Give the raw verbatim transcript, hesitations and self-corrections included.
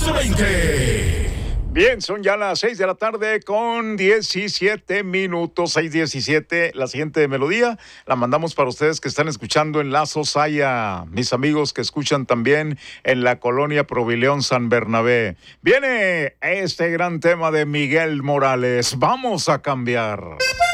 once veinte. Bien, son ya las seis de la tarde con diecisiete minutos, seis diecisiete. La siguiente melodía la mandamos para ustedes que están escuchando en La Sosaya, mis amigos que escuchan también en la colonia Provileón San Bernabé. Viene este gran tema de Miguel Morales, Vamos a Cambiar.